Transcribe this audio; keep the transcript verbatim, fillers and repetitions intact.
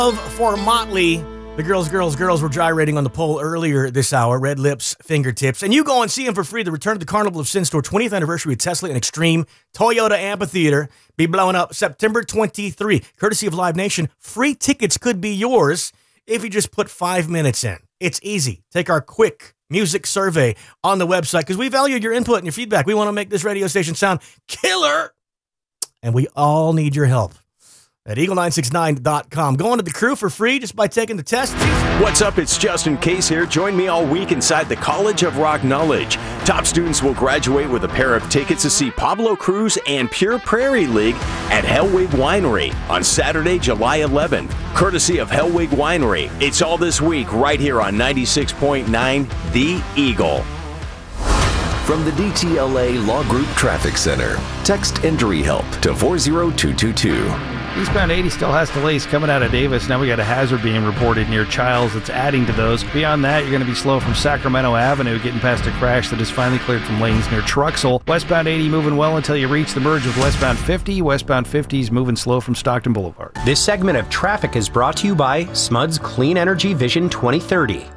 Love for Motley. The girls, girls, girls were gyrating on the pole earlier this hour. Red lips, fingertips. And you go and see them for free. The Return to the Carnival of Sin Store twentieth anniversary with Tesla and Extreme Toyota Amphitheater. Be blowing up September twenty-third. Courtesy of Live Nation. Free tickets could be yours if you just put five minutes in. It's easy. Take our quick music survey on the website because we value your input and your feedback. We want to make this radio station sound killer. And we all need your help. At eagle nine six nine dot com. Go on to the crew for free just by taking the test. What's up? It's Justin Case here. Join me all week inside the College of Rock Knowledge. Top students will graduate with a pair of tickets to see Pablo Cruz and Pure Prairie League at Hellwig Winery on Saturday, July eleventh. Courtesy of Hellwig Winery. It's all this week right here on ninety-six point nine The Eagle. From the D T L A Law Group Traffic Center, text injury help to four zero two two two. Eastbound eighty still has delays coming out of Davis. Now we got a hazard being reported near Childs that's adding to those. Beyond that, you're going to be slow from Sacramento Avenue, getting past a crash that is finally cleared from lanes near Truxell. Westbound eighty moving well until you reach the merge with westbound fifty. Westbound fifty is moving slow from Stockton Boulevard. This segment of traffic is brought to you by Smud's Clean Energy Vision twenty thirty.